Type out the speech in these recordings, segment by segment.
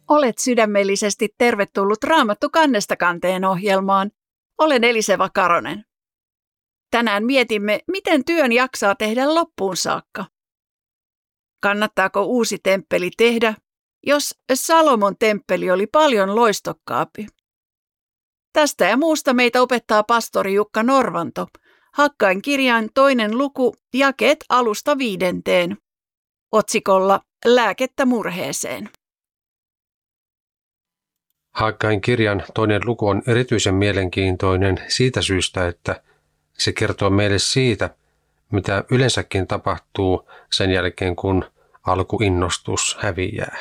Olet sydämellisesti tervetullut Raamattu kannesta kanteen ohjelmaan. Olen Eliseva Karonen. Tänään mietimme, miten työn jaksaa tehdä loppuun saakka. Kannattaako uusi temppeli tehdä, jos Salomon temppeli oli paljon loistokkaampi? Tästä ja muusta meitä opettaa pastori Jukka Norvanto, Hakkain kirjan 2. luku, jakeet 1–5, otsikolla Lääkettä murheeseen. Hakkain kirjan 2. luku on erityisen mielenkiintoinen siitä syystä, että se kertoo meille siitä, mitä yleensäkin tapahtuu sen jälkeen, kun alkuinnostus häviää.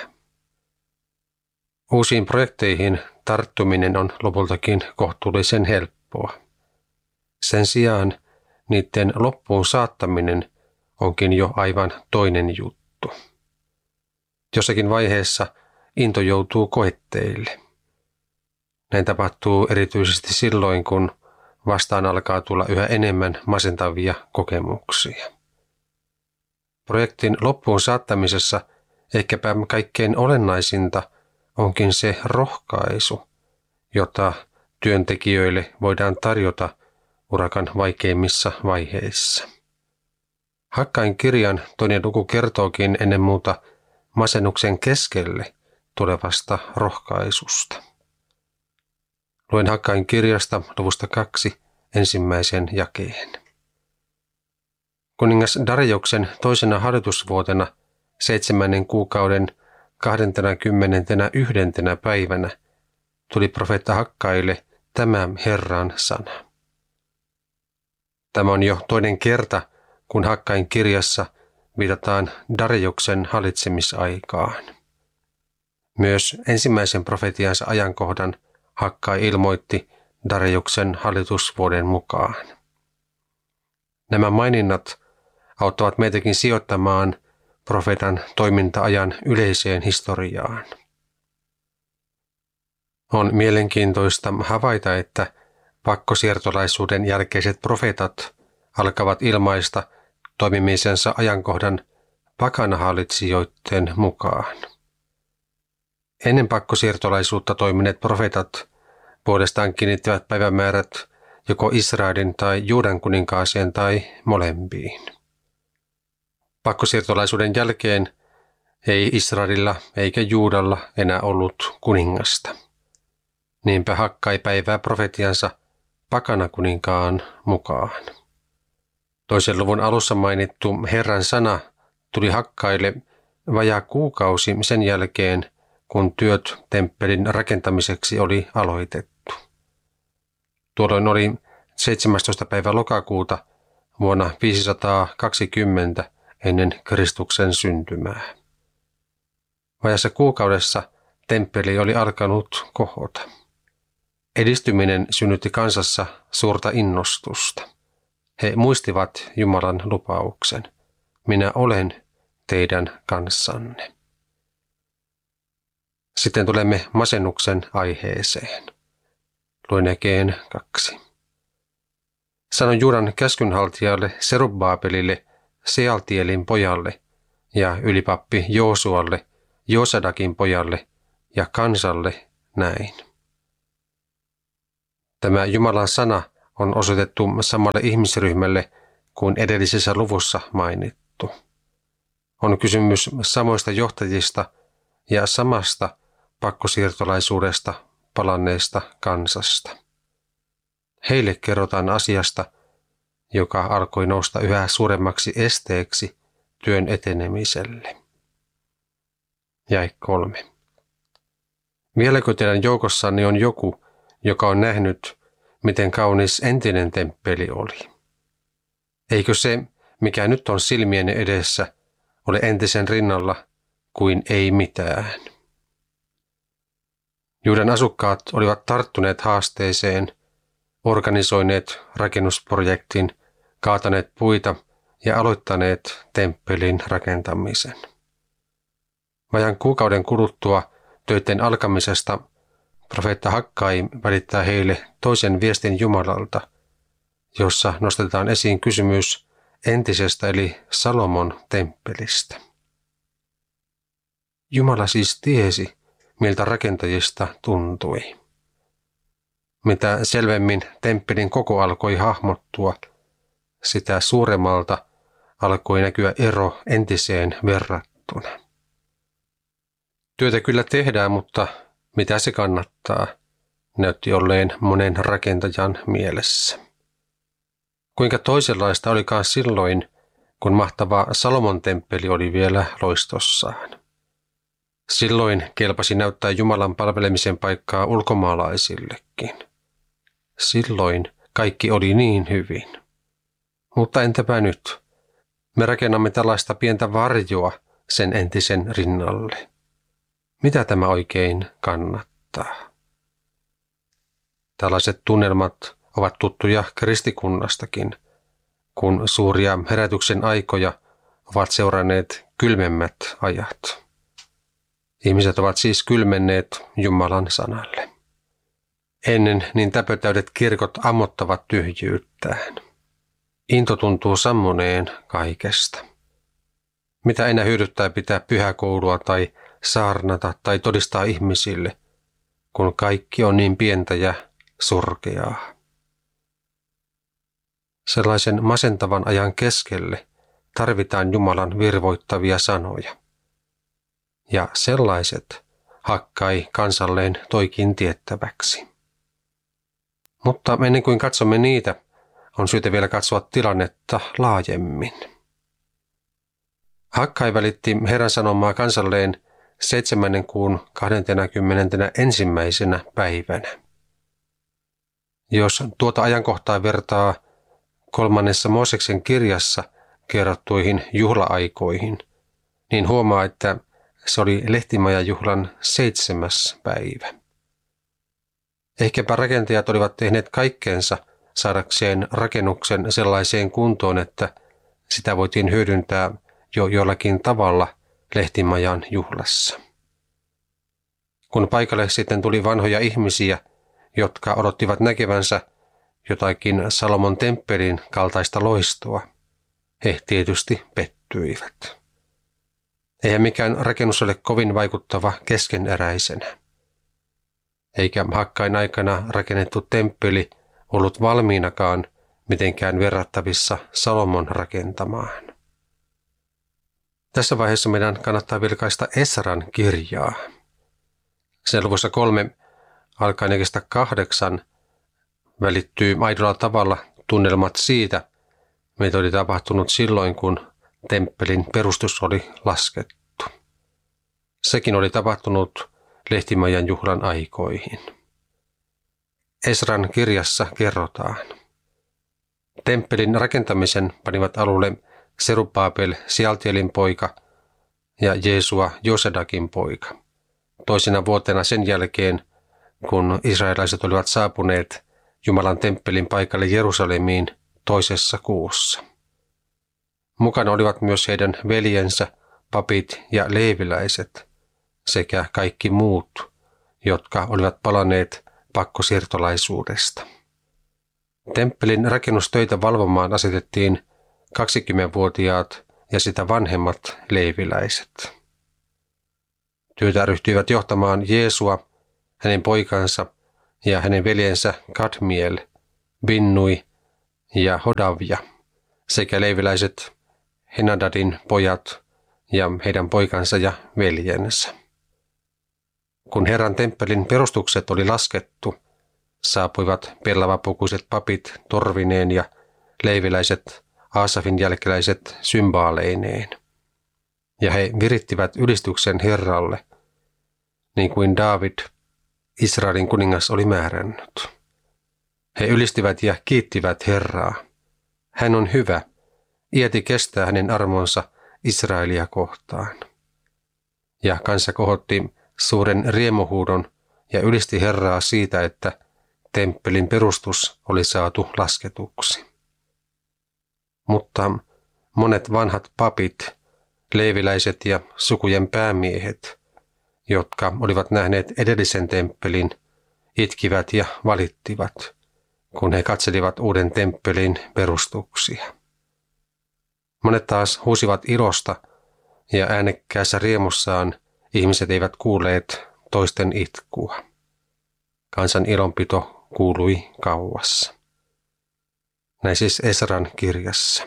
Uusiin projekteihin tarttuminen on lopultakin kohtuullisen helppoa. Sen sijaan niiden loppuun saattaminen onkin jo aivan toinen juttu. Jossakin vaiheessa into joutuu koetteille. Näin tapahtuu erityisesti silloin, kun vastaan alkaa tulla yhä enemmän masentavia kokemuksia. Projektin loppuun saattamisessa ehkäpä kaikkein olennaisinta onkin se rohkaisu, jota työntekijöille voidaan tarjota urakan vaikeimmissa vaiheissa. Hakkain kirjan 2. luku kertookin ennen muuta masennuksen keskelle tulevasta rohkaisusta. Luen Hakkain kirjasta luvusta 2 ensimmäisen jakeen. Kuningas Darjoksen 2. hallitusvuotena 7. kuukauden 21. päivänä tuli profeetta Hakkaille tämä Herran sana. Tämä on jo toinen kerta, kun Hakkain kirjassa viitataan Darjoksen hallitsemisaikaan. Myös ensimmäisen profetiansa ajankohdan Hakkai ilmoitti Darjoksen hallitusvuoden mukaan. Nämä maininnat auttavat meitäkin sijoittamaan profeetan toiminta-ajan yleiseen historiaan. On mielenkiintoista havaita, että pakkosiirtolaisuuden jälkeiset profeetat alkavat ilmaista toimimisensa ajankohdan pakanahallitsijoiden mukaan. Ennen pakkosiirtolaisuutta toimineet profeetat puolestaan kiinnittivät päivämäärät joko Israelin tai Juudan kuninkaaseen tai molempiin. Pakkosiirtolaisuuden jälkeen ei Israelilla eikä Juudalla enää ollut kuningasta. Niinpä Hakkai päivää profetiansa pakanakuninkaan mukaan. 2. luvun alussa mainittu Herran sana tuli Hakkaille vajaa kuukausi sen jälkeen, kun työt temppelin rakentamiseksi oli aloitettu. Tuolloin oli 17. päivä lokakuuta vuonna 520 ennen Kristuksen syntymää. Vajassa kuukaudessa temppeli oli alkanut kohota. Edistyminen synnytti kansassa suurta innostusta. He muistivat Jumalan lupauksen. Minä olen teidän kanssanne. Sitten tulemme masennuksen aiheeseen. Luen jakeen 2. Sanon Juudan käskynhaltijalle Serubbaabelille, Sealtielin pojalle ja ylipappi Joosualle, Joosadakin pojalle ja kansalle näin. Tämä Jumalan sana on osoitettu samalle ihmisryhmälle kuin edellisessä luvussa mainittu. On kysymys samoista johtajista ja samasta pakkosiirtolaisuudesta palanneesta kansasta. Heille kerrotaan asiasta, joka alkoi nousta yhä suuremmaksi esteeksi työn etenemiselle. Jae 3. Vieläkö teidän joukossanne on joku, joka on nähnyt, miten kaunis entinen temppeli oli? Eikö se, mikä nyt on silmien edessä, ole entisen rinnalla kuin ei mitään? Juudan asukkaat olivat tarttuneet haasteeseen, organisoineet rakennusprojektin, kaataneet puita ja aloittaneet temppelin rakentamisen. Vajaan kuukauden kuluttua töiden alkamisesta profeetta Hakkai välittää heille toisen viestin Jumalalta, jossa nostetaan esiin kysymys entisestä eli Salomon temppelistä. Jumala siis tiesi, miltä rakentajista tuntui. Mitä selvemmin temppelin koko alkoi hahmottua, sitä suuremmalta alkoi näkyä ero entiseen verrattuna. Työtä kyllä tehdään, mutta mitä se kannattaa, näytti olleen monen rakentajan mielessä. Kuinka toisenlaista olikaan silloin, kun mahtava Salomon temppeli oli vielä loistossaan. Silloin kelpasi näyttää Jumalan palvelemisen paikkaa ulkomaalaisillekin. Silloin kaikki oli niin hyvin. Mutta entäpä nyt? Me rakennamme tällaista pientä varjoa sen entisen rinnalle. Mitä tämä oikein kannattaa? Tällaiset tunnelmat ovat tuttuja kristikunnastakin, kun suuria herätyksen aikoja ovat seuranneet kylmemmät ajat. Ihmiset ovat siis kylmenneet Jumalan sanalle. Ennen niin täpötäydet kirkot ammottavat tyhjyyttään. Into tuntuu sammuneen kaikesta. Mitä enää hyödyttää pitää pyhäkoulua tai saarnata tai todistaa ihmisille, kun kaikki on niin pientä ja surkeaa. Sellaisen masentavan ajan keskelle tarvitaan Jumalan virvoittavia sanoja. Ja sellaiset Hakkai kansalleen toikin tiettäväksi. Mutta ennen kuin katsomme niitä, on syytä vielä katsoa tilannetta laajemmin. Hakkai välitti Herran sanomaa kansalleen 7. kuun 21. päivänä. Jos tuota ajankohtaa vertaa 3. Mooseksen kirjassa kerrottuihin juhla-aikoihin, niin huomaa, että se oli lehtimajajuhlan 7. päivä. Ehkäpä rakentajat olivat tehneet kaikkeensa saadakseen rakennuksen sellaiseen kuntoon, että sitä voitiin hyödyntää jo jollakin tavalla lehtimajan juhlassa. Kun paikalle sitten tuli vanhoja ihmisiä, jotka odottivat näkevänsä jotakin Salomon temppelin kaltaista loistoa, he tietysti pettyivät. Eihän mikään rakennus ole kovin vaikuttava keskeneräisenä. Eikä Hakkain aikana rakennettu temppeli ollut valmiinakaan mitenkään verrattavissa Salomon rakentamaan. Tässä vaiheessa meidän kannattaa vilkaista Esran kirjaa. Sen luvussa 3 alkaen jakeesta 8 välittyy aidolla tavalla tunnelmat siitä, mitä oli tapahtunut silloin, kun temppelin perustus oli laskettu. Sekin oli tapahtunut lehtimajan juhlan aikoihin. Esran kirjassa kerrotaan. Temppelin rakentamisen panivat alulle Serubabel Sialtielin poika ja Jeesua Josedakin poika. Toisena vuotena sen jälkeen, kun israelaiset olivat saapuneet Jumalan temppelin paikalle Jerusalemiin 2. kuussa. Mukana olivat myös heidän veljensä, papit ja leeviläiset sekä kaikki muut, jotka olivat palanneet pakkosiirtolaisuudesta. Temppelin rakennustöitä valvomaan asetettiin 20-vuotiaat ja sitä vanhemmat leeviläiset. Työtä ryhtyivät johtamaan Jeesua, hänen poikansa ja hänen veljensä Kadmiel, Binnui ja Hodavia sekä leeviläiset Henadadin pojat ja heidän poikansa ja veljensä. Kun Herran temppelin perustukset oli laskettu, saapuivat pellavapukuiset papit torvineen ja leeviläiset Aasafin jälkeläiset symbaaleineen. Ja he virittivät ylistyksen Herralle, niin kuin Daavid, Israelin kuningas, oli määrännyt. He ylistivät ja kiittivät Herraa. Hän on hyvä, iäti kestää hänen armonsa Israelia kohtaan. Ja kansa kohotti suuren riemuhuudon ja ylisti Herraa siitä, että temppelin perustus oli saatu lasketuksi. Mutta monet vanhat papit, leeviläiset ja sukujen päämiehet, jotka olivat nähneet edellisen temppelin, itkivät ja valittivat, kun he katselivat uuden temppelin perustuksia. Monet taas huusivat ilosta ja äänekkäässä riemussaan ihmiset eivät kuulleet toisten itkua. Kansan ilonpito kuului kauassa. Näin siis Esran kirjassa.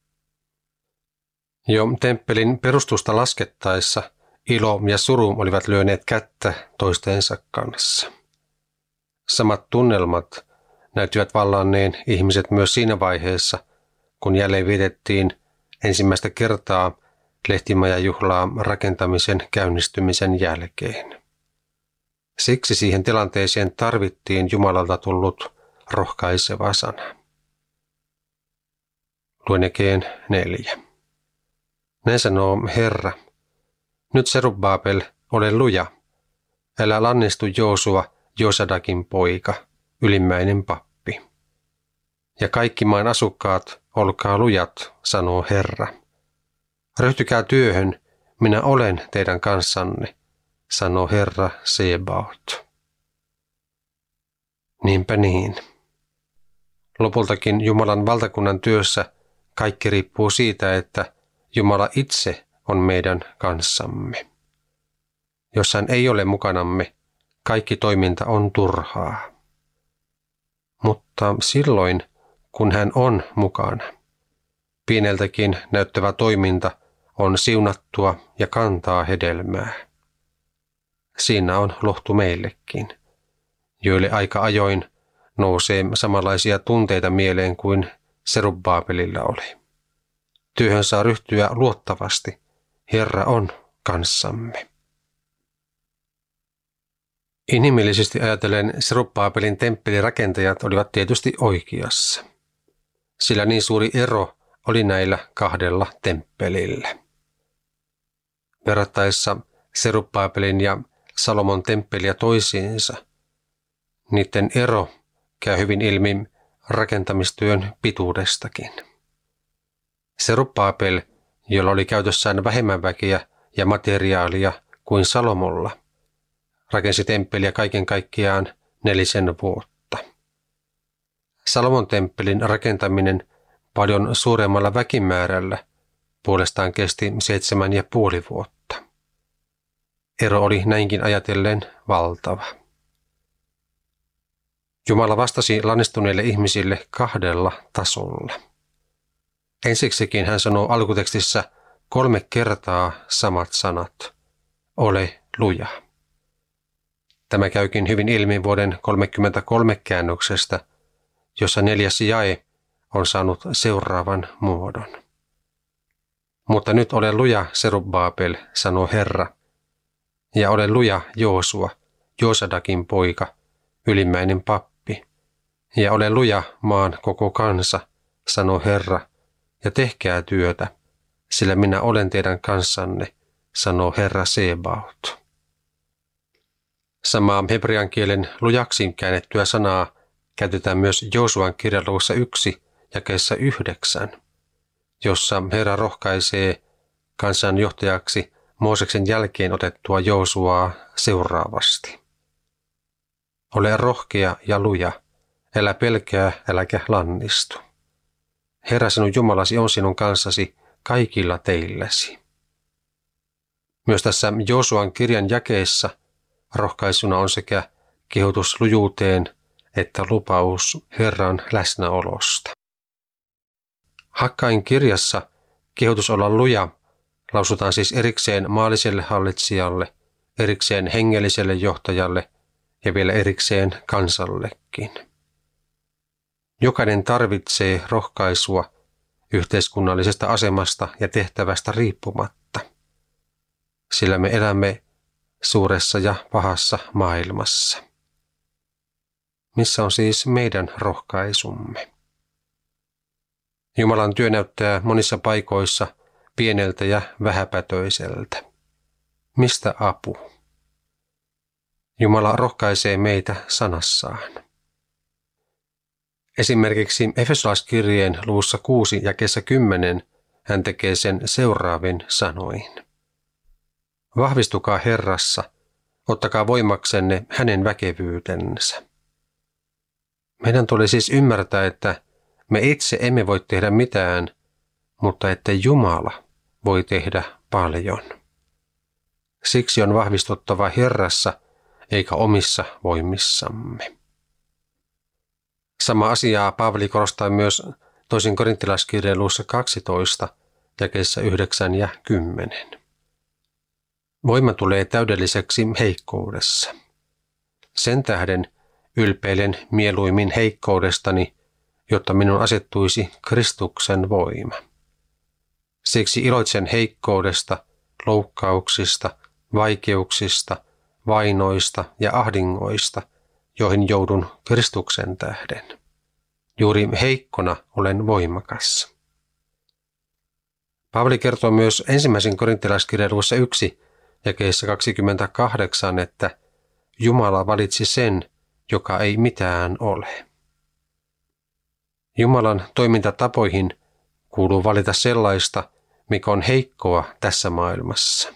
Jo temppelin perustusta laskettaessa ilo ja suru olivat lyöneet kättä toistensa kanssa. Samat tunnelmat näyttivät vallanneen ihmiset myös siinä vaiheessa, kun jälleen vietettiin ensimmäistä kertaa lehtimajajuhlaa rakentamisen käynnistymisen jälkeen. Siksi siihen tilanteeseen tarvittiin Jumalalta tullut rohkaiseva sana. Luen Jakeen 4. Näin sanoo Herra, nyt Serubbabel, ole luja, älä lannistu Joosua, Josadakin poika, ylimmäinen pappi. Ja kaikki maan asukkaat, olkaa lujat, sanoo Herra. Ryhtykää työhön, minä olen teidän kanssanne, sanoo Herra Sebaot. Niinpä niin. Lopultakin Jumalan valtakunnan työssä kaikki riippuu siitä, että Jumala itse on meidän kanssamme. Jos hän ei ole mukanamme, kaikki toiminta on turhaa. Mutta silloin, kun hän on mukana, pieneltäkin näyttävä toiminta on siunattua ja kantaa hedelmää. Siinä on lohtu meillekin, joille aika ajoin nousee samanlaisia tunteita mieleen kuin Serubbabelilla oli. Työhön saa ryhtyä luottavasti. Herra on kanssamme. Inhimillisesti ajatellen Serubbabelin temppelirakentajat olivat tietysti oikeassa, sillä niin suuri ero oli näillä kahdella temppelillä. Verrattaessa Serubbabelin ja Salomon temppeliä toisiinsa, niiden ero käy hyvin ilmi rakentamistyön pituudestakin. Serubbabel, jolla oli käytössään vähemmän väkeä ja materiaalia kuin Salomolla, rakensi temppeliä kaiken kaikkiaan 4 vuotta. Salomon temppelin rakentaminen paljon suuremmalla väkimäärällä puolestaan kesti 7,5 vuotta. Ero oli näinkin ajatellen valtava. Jumala vastasi lannistuneille ihmisille 2 tasolla. Ensiksikin hän sanoo alkutekstissä 3 kertaa samat sanat. Ole luja. Tämä käykin hyvin ilmi vuoden 33 käännöksestä, jossa 4. jae on saanut seuraavan muodon. Mutta nyt ole luja, Serubbabel, sanoo Herra, ja ole luja, Joosua, Josadakin poika, ylimmäinen pappi, ja ole luja, maan koko kansa, sanoo Herra, ja tehkää työtä, sillä minä olen teidän kanssanne, sanoo Herra Sebaot. Samaa hebrean kielen lujaksi käännettyä sanaa käytetään myös Joosuan kirjaluvussa 1 jakeessa 9, jossa Herra rohkaisee kansan johtajaksi Mooseksen jälkeen otettua Joosuaa seuraavasti. Ole rohkea ja luja, älä pelkää, äläkä lannistu. Herra sinun Jumalasi on sinun kanssasi kaikilla teilläsi. Myös tässä Joosuan kirjan jakeessa rohkaisuna on sekä kehotus lujuuteen että lupaus Herran läsnäolosta. Hakkain kirjassa kehotus olla luja lausutaan siis erikseen maalliselle hallitsijalle, erikseen hengelliselle johtajalle ja vielä erikseen kansallekin. Jokainen tarvitsee rohkaisua yhteiskunnallisesta asemasta ja tehtävästä riippumatta, sillä me elämme suuressa ja pahassa maailmassa. Missä on siis meidän rohkaisumme? Jumalan työ näyttää monissa paikoissa pieneltä ja vähäpätöiseltä. Mistä apu? Jumala rohkaisee meitä sanassaan. Esimerkiksi Efesolaiskirjeen luvussa 6 jakeessa 10 hän tekee sen seuraavin sanoin. Vahvistukaa Herrassa, ottakaa voimaksenne hänen väkevyytensä. Meidän tuli siis ymmärtää, että me itse emme voi tehdä mitään, mutta että Jumala voi tehdä paljon. Siksi on vahvistuttava Herrassa eikä omissa voimissamme. Sama asiaa Paavali korostaa myös toisen korintilaiskirjeen luvussa 12, jakeissa 9 ja 10. Voima tulee täydelliseksi heikkoudessa. Sen tähden ylpeilen mieluimmin heikkoudestani, jotta minun asettuisi Kristuksen voima. Siksi iloitsen heikkoudesta, loukkauksista, vaikeuksista, vainoista ja ahdingoista, joihin joudun Kristuksen tähden. Juuri heikkona olen voimakas. Paavali kertoo myös ensimmäisen korintilaiskirjan luvussa 1, jakeessa 28, että Jumala valitsi sen, joka ei mitään ole. Jumalan toimintatapoihin kuuluu valita sellaista, mikä on heikkoa tässä maailmassa.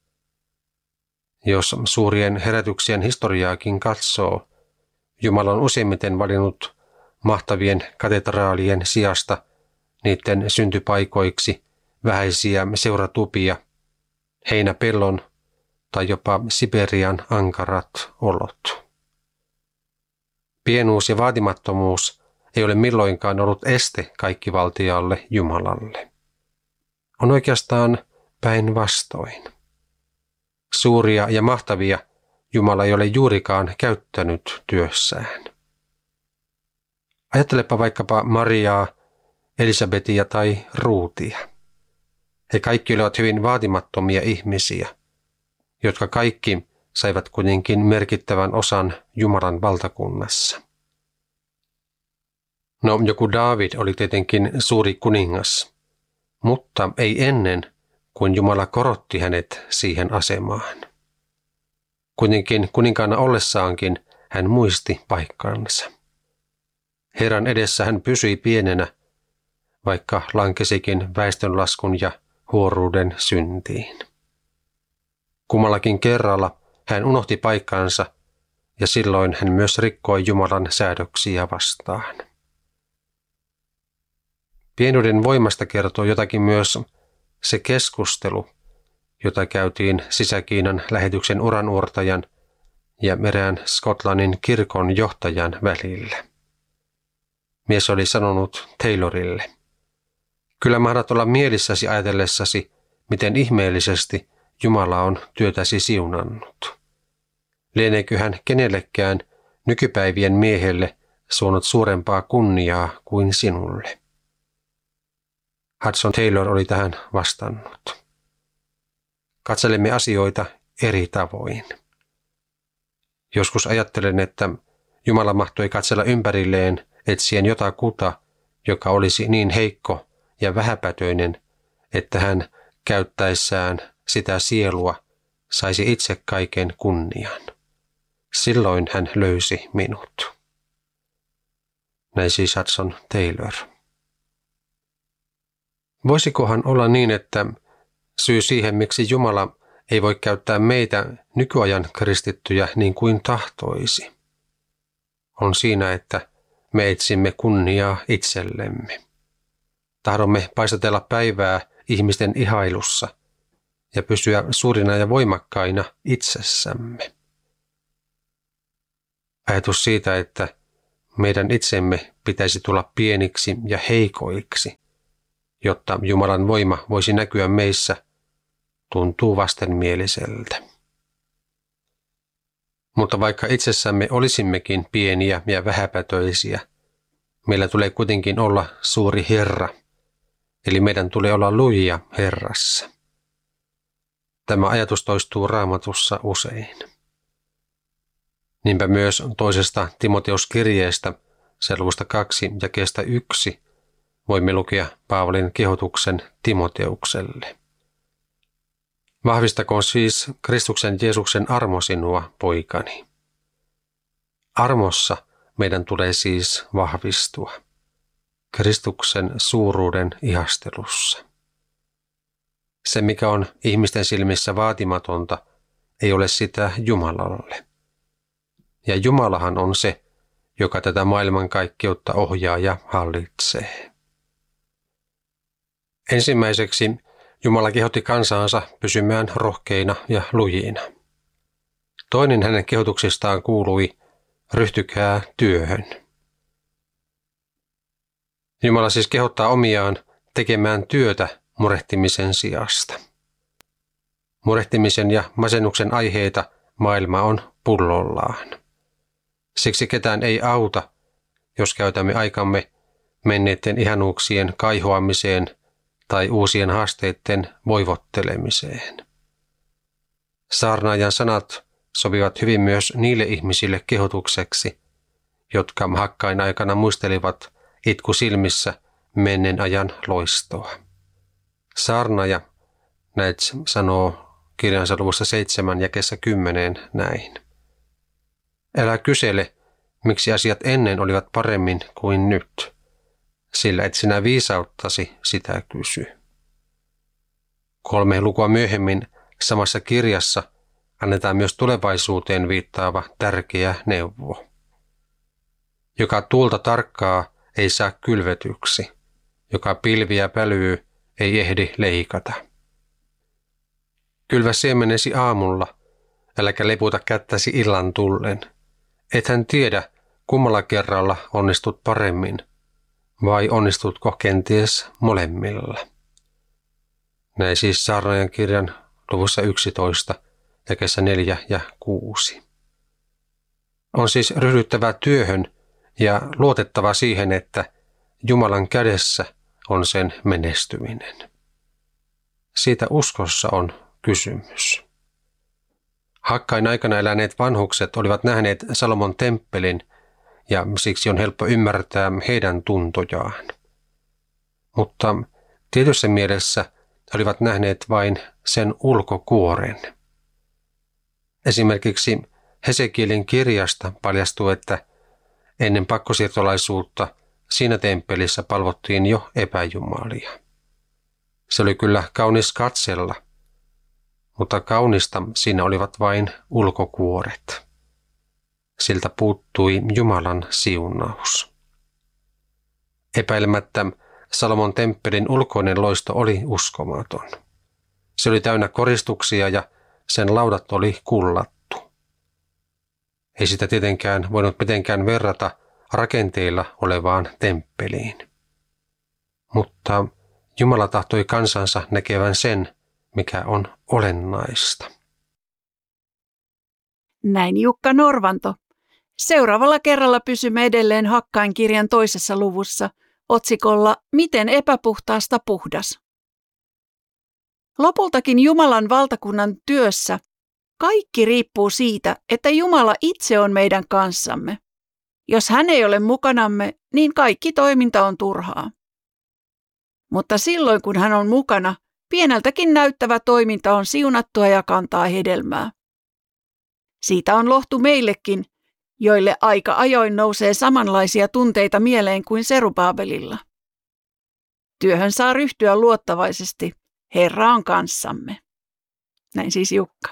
Jos suurien herätyksien historiaakin katsoo, Jumala on useimmiten valinnut mahtavien katedraalien sijasta niiden syntypaikoiksi vähäisiä seuratupia, heinäpellon tai jopa Siberian ankarat olot. Pienuus ja vaatimattomuus ei ole milloinkaan ollut este kaikkivaltialle Jumalalle. On oikeastaan päinvastoin. Suuria ja mahtavia Jumala ei ole juurikaan käyttänyt työssään. Ajattelepa vaikkapa Mariaa, Elisabetia tai Ruutia. He kaikki olivat hyvin vaatimattomia ihmisiä, jotka kaikki saivat kuitenkin merkittävän osan Jumalan valtakunnassa. No, joku Daavid oli tietenkin suuri kuningas, mutta ei ennen kuin Jumala korotti hänet siihen asemaan. Kuitenkin kuninkaana ollessaankin hän muisti paikkansa. Herran edessä hän pysyi pienenä, vaikka lankesikin väestönlaskun ja huoruuden syntiin. Kummallakin kerralla hän unohti paikkansa ja silloin hän myös rikkoi Jumalan säädöksiä vastaan. Pienuuden voimasta kertoo jotakin myös se keskustelu, jota käytiin Sisä-Kiinan lähetyksen uranuurtajan ja erään Skotlannin kirkon johtajan välillä. Mies oli sanonut Taylorille: "Kyllä mahdat olla mielissäsi ajatellessasi, miten ihmeellisesti Jumala on työtäsi siunannut. Lieneekö hän kenellekään nykypäivien miehelle suonut suurempaa kunniaa kuin sinulle?" Hudson Taylor oli tähän vastannut: "Katselemme asioita eri tavoin. Joskus ajattelen, että Jumala mahtoi katsella ympärilleen etsien jotakuta, joka olisi niin heikko ja vähäpätöinen, että hän käyttäessään sitä sielua saisi itse kaiken kunnian. Silloin hän löysi minut." Näin siis Hudson Taylor. Voisikohan olla niin, että syy siihen, miksi Jumala ei voi käyttää meitä nykyajan kristittyjä niin kuin tahtoisi, on siinä, että me etsimme kunniaa itsellemme. Tahdomme paistatella päivää ihmisten ihailussa ja pysyä suurina ja voimakkaina itsessämme. Ajatus siitä, että meidän itsemme pitäisi tulla pieniksi ja heikoiksi, jotta Jumalan voima voisi näkyä meissä, tuntuu vastenmieliseltä. Mutta vaikka itsessämme olisimmekin pieniä ja vähäpätöisiä, meillä tulee kuitenkin olla suuri Herra, eli meidän tulee olla lujia Herrassa. Tämä ajatus toistuu Raamatussa usein. Niinpä myös toisesta Timoteuskirjeestä, sen luvusta 2 jakeesta 1, voimme lukea Paavalin kehotuksen Timoteukselle. "Vahvistakoon siis Kristuksen Jeesuksen armo sinua, poikani." Armossa meidän tulee siis vahvistua, Kristuksen suuruuden ihastelussa. Se, mikä on ihmisten silmissä vaatimatonta, ei ole sitä Jumalalle. Ja Jumalahan on se, joka tätä maailmankaikkeutta ohjaa ja hallitsee. Ensimmäiseksi Jumala kehotti kansaansa pysymään rohkeina ja lujina. Toinen hänen kehotuksistaan kuului, ryhtykää työhön. Jumala siis kehottaa omiaan tekemään työtä murehtimisen sijasta. Murehtimisen ja masennuksen aiheita maailma on pullollaan. Siksi ketään ei auta, jos käytämme aikamme menneiden ihanuuksien kaihoamiseen tai uusien haasteiden voivottelemiseen. Saarnaajan sanat sopivat hyvin myös niille ihmisille kehotukseksi, jotka Hakkain aikana muistelivat itku silmissä menneen ajan loistoa. Saarnaaja näet sanoo kirjansa luvussa 7 jakeessa 10 näin. Älä kysele, miksi asiat ennen olivat paremmin kuin nyt, sillä et sinä viisauttasi sitä kysy. 3 lukua myöhemmin samassa kirjassa annetaan myös tulevaisuuteen viittaava tärkeä neuvo. Joka tuulta tarkkaa ei saa kylvetyksi, joka pilviä pälyy ei ehdi leikata. Kylvä siemenesi aamulla, äläkä leputa kättäsi illan tullen. Ethän tiedä, kummalla kerralla onnistut paremmin, vai onnistutko kenties molemmilla. Näin siis Saarnaajan kirjan luvussa 11, jakeessa 4 ja 6. On siis ryhdyttävä työhön ja luotettava siihen, että Jumalan kädessä on sen menestyminen. Siitä uskossa on kysymys. Hakkain aikana eläneet vanhukset olivat nähneet Salomon temppelin ja siksi on helppo ymmärtää heidän tuntojaan. Mutta tietyssä mielessä he olivat nähneet vain sen ulkokuoren. Esimerkiksi Hesekielin kirjasta paljastuu, että ennen pakkosiirtolaisuutta siinä temppelissä palvottiin jo epäjumalia. Se oli kyllä kaunis katsella, mutta kaunista siinä olivat vain ulkokuoret. Siltä puuttui Jumalan siunaus. Epäilemättä Salomon temppelin ulkoinen loisto oli uskomaton. Se oli täynnä koristuksia ja sen laudat oli kullattu. Ei sitä tietenkään voinut mitenkään verrata rakenteilla olevaan temppeliin. Mutta Jumala tahtoi kansansa näkevän sen, mikä on olennaista. Näin Jukka Norvanto. Seuraavalla kerralla pysymme edelleen Hakkain kirjan 2. luvussa otsikolla Miten epäpuhtaasta puhdas. Lopultakin Jumalan valtakunnan työssä kaikki riippuu siitä, että Jumala itse on meidän kanssamme. Jos hän ei ole mukanamme, niin kaikki toiminta on turhaa. Mutta silloin kun hän on mukana, pieneltäkin näyttävä toiminta on siunattua ja kantaa hedelmää. Siitä on lohtu meillekin, joille aika ajoin nousee samanlaisia tunteita mieleen kuin Serubaabelilla. Työhön saa ryhtyä luottavaisesti. Herra on kanssamme. Näin siis Jukka.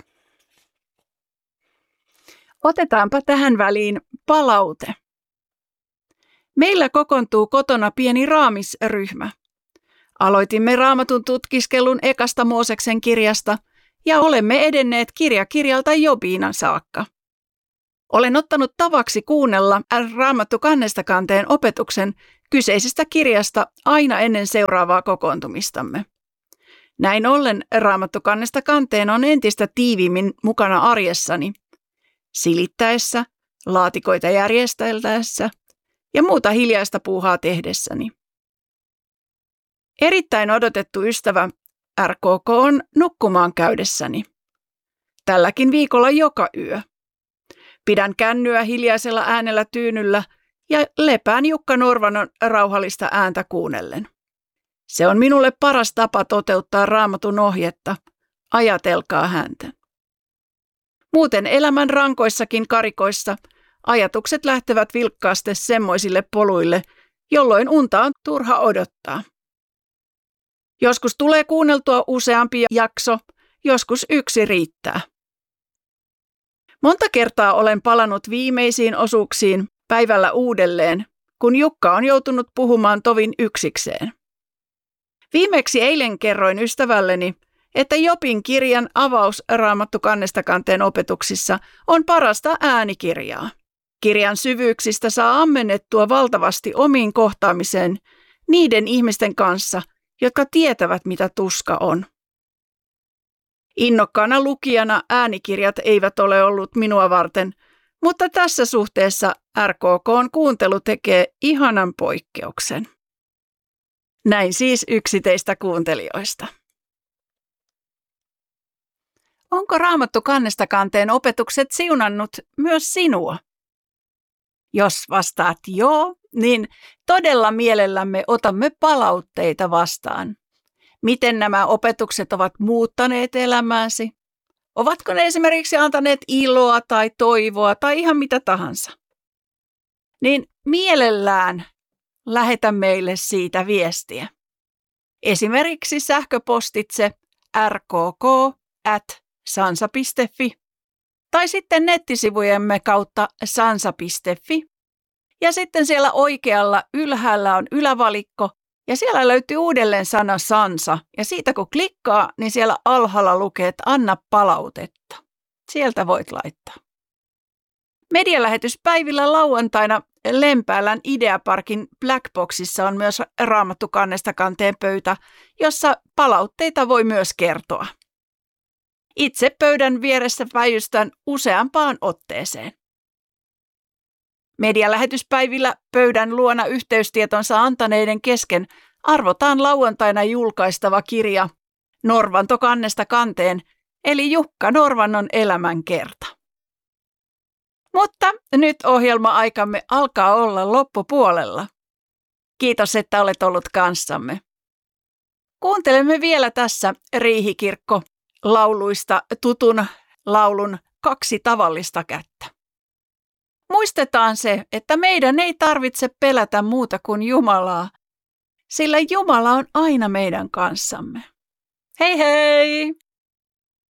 Otetaanpa tähän väliin palaute. Meillä kokoontuu kotona pieni raamisryhmä. Aloitimme Raamatun tutkiskelun ekasta Mooseksen kirjasta ja olemme edenneet kirja kirjalta Jobiin saakka. Olen ottanut tavaksi kuunnella Raamattu kannesta kanteen opetuksen kyseisestä kirjasta aina ennen seuraavaa kokoontumistamme. Näin ollen Raamattu kannesta kanteen on entistä tiiviimmin mukana arjessani, silittäessä, laatikoita järjesteltäessä ja muuta hiljaista puuhaa tehdessäni. Erittäin odotettu ystävä RKK on nukkumaan käydessäni. Tälläkin viikolla joka yö. Pidän kännyä hiljaisella äänellä tyynyllä ja lepään Jukka Norvanon rauhallista ääntä kuunnellen. Se on minulle paras tapa toteuttaa Raamatun ohjetta. Ajatelkaa häntä. Muuten elämän rankoissakin karikoissa ajatukset lähtevät vilkkaasti semmoisille poluille, jolloin unta on turha odottaa. Joskus tulee kuunneltua useampi jakso, joskus yksi riittää. Monta kertaa olen palannut viimeisiin osuuksiin päivällä uudelleen, kun Jukka on joutunut puhumaan tovin yksikseen. Viimeksi eilen kerroin ystävälleni, että Jobin kirjan avaus Raamattu kannesta kanteen opetuksissa on parasta äänikirjaa. Kirjan syvyyksistä saa ammennettua valtavasti omiin kohtaamiseen niiden ihmisten kanssa, jotka tietävät, mitä tuska on. Innokkaana lukijana äänikirjat eivät ole ollut minua varten, mutta tässä suhteessa RKK:n kuuntelu tekee ihanan poikkeuksen. Näin siis yksi teistä kuuntelijoista. Onko Raamattu kannesta kanteen opetukset siunannut myös sinua? Jos vastaat joo, niin todella mielellämme otamme palautteita vastaan. Miten nämä opetukset ovat muuttaneet elämääsi? Ovatko ne esimerkiksi antaneet iloa tai toivoa tai ihan mitä tahansa? Niin mielellään lähetä meille siitä viestiä. Esimerkiksi sähköpostitse rkk@sansa.fi tai sitten nettisivujemme kautta sansa.fi. Ja sitten siellä oikealla ylhäällä on ylävalikko ja siellä löytyy uudelleen sana Sansa. Ja siitä kun klikkaa, niin siellä alhaalla lukee, että anna palautetta. Sieltä voit laittaa. Medialähetyspäivillä lauantaina Lempäälän Ideaparkin Blackboxissa on myös Raamattu kannesta kanteen pöytä, jossa palautteita voi myös kertoa. Itse pöydän vieressä päivystän useampaan otteeseen. Medialähetyspäivillä pöydän luona yhteystietonsa antaneiden kesken arvotaan lauantaina julkaistava kirja Norvanto kannesta kanteen, eli Jukka Norvannon elämän kerta. Mutta nyt ohjelma-aikamme alkaa olla loppupuolella. Kiitos, että olet ollut kanssamme. Kuuntelemme vielä tässä Riihikirkko lauluista tutun laulun 2 tavallista kättä. Muistetaan se, että meidän ei tarvitse pelätä muuta kuin Jumalaa, sillä Jumala on aina meidän kanssamme. Hei hei!